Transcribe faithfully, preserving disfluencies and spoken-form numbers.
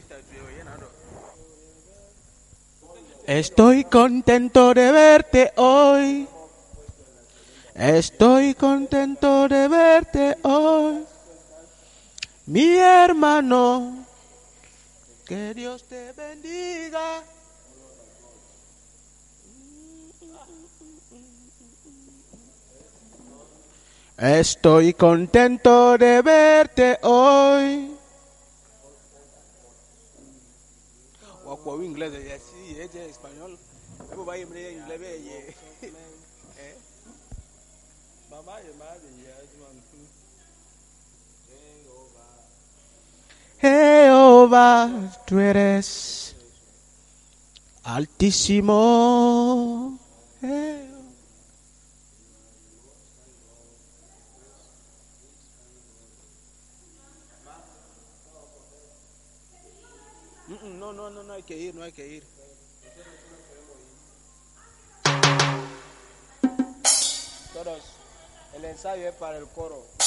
Estoy contento de verte hoy. Estoy contento de verte hoy. Mi hermano, que Dios te bendiga. Estoy contento de verte hoy. Wakuwa inglés ya sí, es español. Ebo va inglés inglés be. Eh. Mamá y madre ya es man. Jehová, tú eres altísimo. Jehová. No, no, no, no hay que ir, no hay que ir. Todos, el ensayo es para el coro.